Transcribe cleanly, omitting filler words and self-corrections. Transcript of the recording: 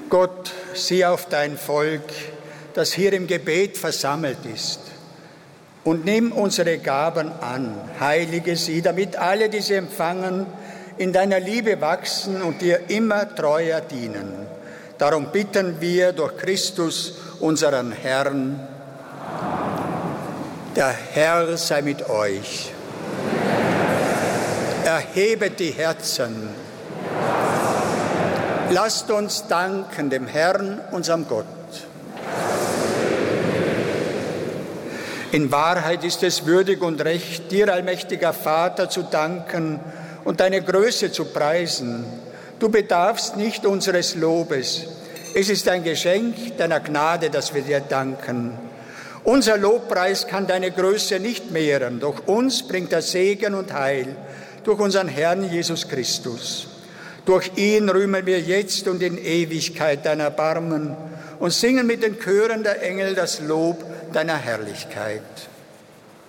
Gott, sieh auf dein Volk, das hier im Gebet versammelt ist, und nimm unsere Gaben an, heilige sie, damit alle, die sie empfangen, in deiner Liebe wachsen und dir immer treuer dienen. Darum bitten wir durch Christus, unseren Herrn. Der Herr sei mit euch. Erhebet die Herzen. Lasst uns danken dem Herrn, unserem Gott. In Wahrheit ist es würdig und recht, dir, allmächtiger Vater, zu danken und deine Größe zu preisen. Du bedarfst nicht unseres Lobes. Es ist ein Geschenk deiner Gnade, dass wir dir danken. Unser Lobpreis kann deine Größe nicht mehren, doch uns bringt er Segen und Heil durch unseren Herrn Jesus Christus. Durch ihn rühmen wir jetzt und in Ewigkeit dein Erbarmen und singen mit den Chören der Engel das Lob deiner Herrlichkeit.